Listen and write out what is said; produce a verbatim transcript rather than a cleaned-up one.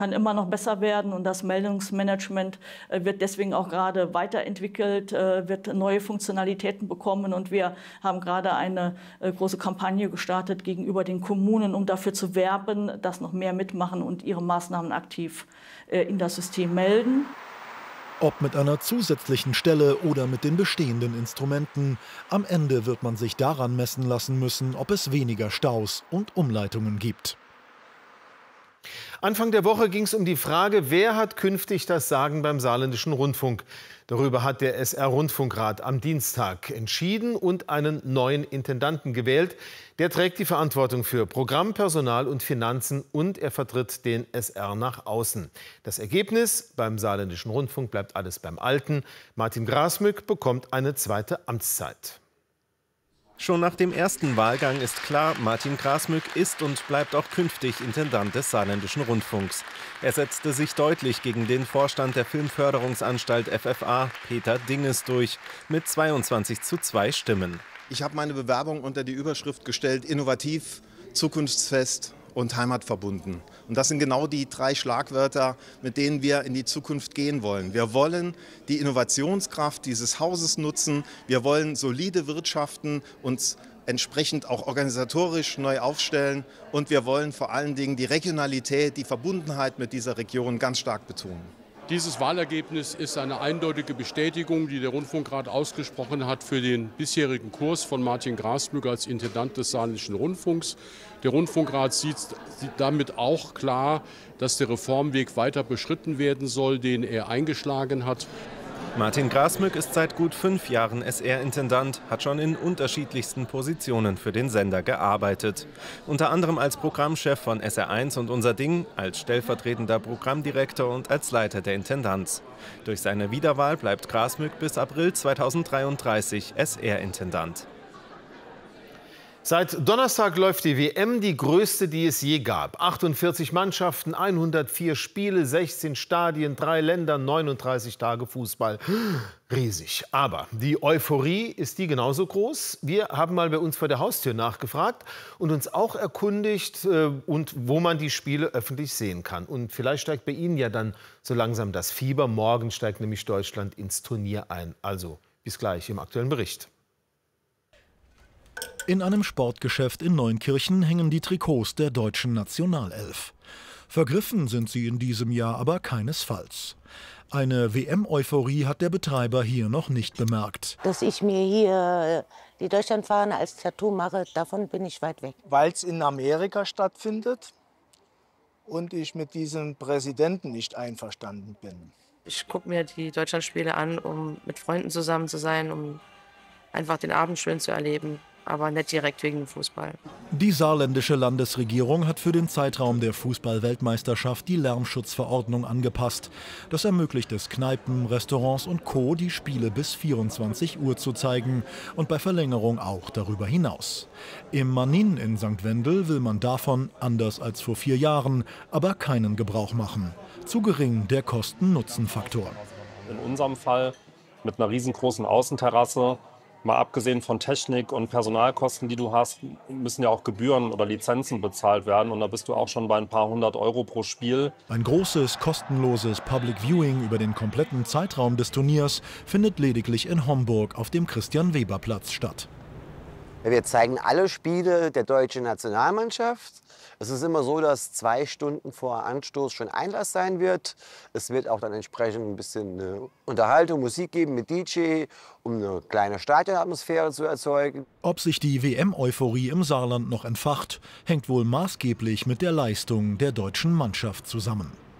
Kann immer noch besser werden und das Meldungsmanagement äh, wird deswegen auch gerade weiterentwickelt, äh, wird neue Funktionalitäten bekommen und wir haben gerade eine äh, große Kampagne gestartet gegenüber den Kommunen, um dafür zu werben, dass noch mehr mitmachen und ihre Maßnahmen aktiv äh, in das System melden. Ob mit einer zusätzlichen Stelle oder mit den bestehenden Instrumenten, am Ende wird man sich daran messen lassen müssen, ob es weniger Staus und Umleitungen gibt. Anfang der Woche ging es um die Frage, wer hat künftig das Sagen beim Saarländischen Rundfunk. Darüber hat der S R-Rundfunkrat am Dienstag entschieden und einen neuen Intendanten gewählt. Der trägt die Verantwortung für Programm, Personal und Finanzen und er vertritt den S R nach außen. Das Ergebnis: Beim Saarländischen Rundfunk bleibt alles beim Alten. Martin Grasmück bekommt eine zweite Amtszeit. Schon nach dem ersten Wahlgang ist klar, Martin Grasmück ist und bleibt auch künftig Intendant des Saarländischen Rundfunks. Er setzte sich deutlich gegen den Vorstand der Filmförderungsanstalt F F A, Peter Dinges, durch, mit zweiundzwanzig zu zwei Stimmen. Ich habe meine Bewerbung unter die Überschrift gestellt: innovativ, zukunftsfest und heimatverbunden. Und das sind genau die drei Schlagwörter, mit denen wir in die Zukunft gehen wollen. Wir wollen die Innovationskraft dieses Hauses nutzen. Wir wollen solide wirtschaften, uns entsprechend auch organisatorisch neu aufstellen. Und wir wollen vor allen Dingen die Regionalität, die Verbundenheit mit dieser Region ganz stark betonen. Dieses Wahlergebnis ist eine eindeutige Bestätigung, die der Rundfunkrat ausgesprochen hat für den bisherigen Kurs von Martin Grasmück als Intendant des Saarländischen Rundfunks. Der Rundfunkrat sieht, sieht damit auch klar, dass der Reformweg weiter beschritten werden soll, den er eingeschlagen hat. Martin Grasmück ist seit gut fünf Jahren S R-Intendant, hat schon in unterschiedlichsten Positionen für den Sender gearbeitet. Unter anderem als Programmchef von S R eins und Unser Ding, als stellvertretender Programmdirektor und als Leiter der Intendanz. Durch seine Wiederwahl bleibt Grasmück bis April zweitausenddreiunddreißig S R-Intendant. Seit Donnerstag läuft die W M, die größte, die es je gab. achtundvierzig Mannschaften, hundertvier Spiele, sechzehn Stadien, drei Länder, neununddreißig Tage Fußball. Riesig. Aber die Euphorie, ist die genauso groß? Wir haben mal bei uns vor der Haustür nachgefragt und uns auch erkundigt, äh, und wo man die Spiele öffentlich sehen kann. Und vielleicht steigt bei Ihnen ja dann so langsam das Fieber. Morgen steigt nämlich Deutschland ins Turnier ein. Also bis gleich im aktuellen Bericht. In einem Sportgeschäft in Neunkirchen hängen die Trikots der deutschen Nationalelf. Vergriffen sind sie in diesem Jahr aber keinesfalls. Eine W M-Euphorie hat der Betreiber hier noch nicht bemerkt. Dass ich mir hier die Deutschlandfahne als Tattoo mache, davon bin ich weit weg. Weil es in Amerika stattfindet und ich mit diesem Präsidenten nicht einverstanden bin. Ich gucke mir die Deutschlandspiele an, um mit Freunden zusammen zu sein, um einfach den Abend schön zu erleben. Aber nicht direkt wegen dem Fußball. Die saarländische Landesregierung hat für den Zeitraum der Fußball-Weltmeisterschaft die Lärmschutzverordnung angepasst. Das ermöglicht es Kneipen, Restaurants und Co., die Spiele bis vierundzwanzig Uhr zu zeigen und bei Verlängerung auch darüber hinaus. Im Manin in Sankt Wendel will man davon, anders als vor vier Jahren, aber keinen Gebrauch machen. Zu gering der Kosten-Nutzen-Faktor. In unserem Fall mit einer riesengroßen Außenterrasse. Mal abgesehen von Technik und Personalkosten, die du hast, müssen ja auch Gebühren oder Lizenzen bezahlt werden. Und da bist du auch schon bei ein paar hundert Euro pro Spiel. Ein großes, kostenloses Public Viewing über den kompletten Zeitraum des Turniers findet lediglich in Homburg auf dem Christian-Weber-Platz statt. Wir zeigen alle Spiele der deutschen Nationalmannschaft. Es ist immer so, dass zwei Stunden vor Anstoß schon Einlass sein wird. Es wird auch dann entsprechend ein bisschen eine Unterhaltung, Musik geben mit D J, um eine kleine Stadionatmosphäre zu erzeugen. Ob sich die W M-Euphorie im Saarland noch entfacht, hängt wohl maßgeblich mit der Leistung der deutschen Mannschaft zusammen.